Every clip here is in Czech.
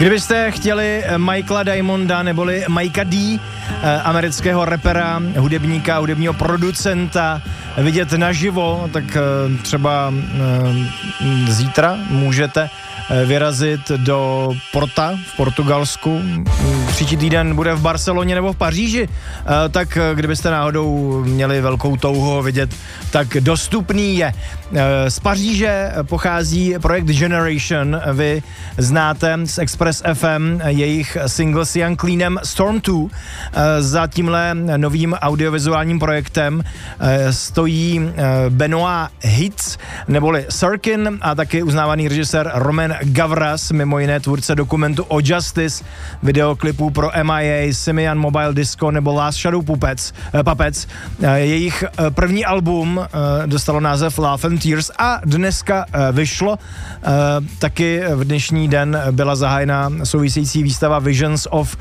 Kdybyste chtěli Michaela Diamonda neboli Mikea D, amerického rapera, hudebníka, hudebního producenta vidět naživo, tak třeba zítra můžete vyrazit do Porta v Portugalsku. Příští týden bude v Barceloně nebo v Paříži, tak kdybyste náhodou měli velkou touhu ho vidět, tak dostupný je. Z Paříže pochází projekt Generation, vy znáte z Express FM jejich single s Ian Cleanem Storm 2. Za tímhle novým audiovizuálním projektem stojí Benoit Hitz neboli Sirkin a taky uznávaný režisér Roman Gavras, mimo jiné tvůrce dokumentu o Justice, videoklipů pro MIA, Simian Mobile Disco nebo Last Shadow Puppets. Jejich první album dostalo název Love and Tears a dneska vyšlo. Taky v dnešní den byla zahájena související výstava Visions of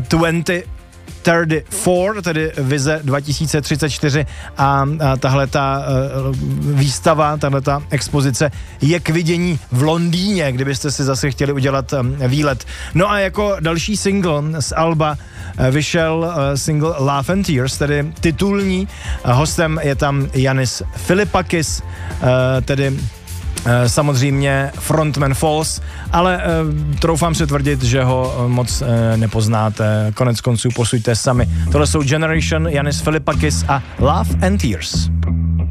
2034, tedy vize 2034 a tahleta výstava, tahleta expozice je k vidění v Londýně, kdybyste si zase chtěli udělat výlet. No a jako další single z alba vyšel single Love and Tears, tedy titulní. Hostem je tam Yannis Philippakis, tedy samozřejmě frontman Falls, ale troufám si tvrdit, že ho moc nepoznáte. Konec konců posuďte sami. Tohle jsou Generation, Yannis Philippakis a Love and Tears.